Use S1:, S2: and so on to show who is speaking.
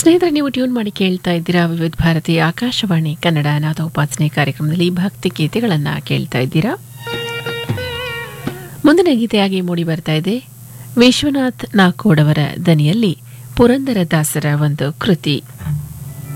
S1: ಸ್ನೇಹಿತರೆ, ನೀವು ಟ್ಯೂನ್ ಮಾಡಿ ಕೇಳ್ತಾ ಇದ್ದೀರಾ ವಿವಿಧ ಭಾರತಿ ಆಕಾಶವಾಣಿ ಕನ್ನಡ ನಾದೋಪಾಸನೆ ಕಾರ್ಯಕ್ರಮದಲ್ಲಿ ಭಕ್ತಿ ಗೀತೆಗಳನ್ನು ಕೇಳ್ತಾ ಇದ್ದೀರಾ. ಮುಂದಿನ ಗೀತೆಯಾಗಿ ಮೂಡಿ ಬರ್ತಾ ಇದೆ ವಿಶ್ವನಾಥ್ ನಾಕೋಡ್ ಅವರ ದನಿಯಲ್ಲಿ ಪುರಂದರದಾಸರ ಒಂದು ಕೃತಿ.